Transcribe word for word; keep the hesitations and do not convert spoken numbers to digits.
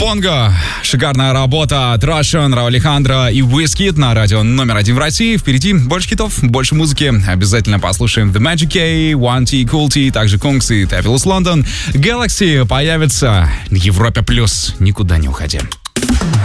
Бонго. Шикарная работа от Russian, Рау Алехандро и Wizkid на радио номер один в России. Впереди больше хитов, больше музыки. Обязательно послушаем The Magic K, One T, Cool T, также Kungs и Tefilus London. Galaxy появится в Европе плюс. Никуда не уходи.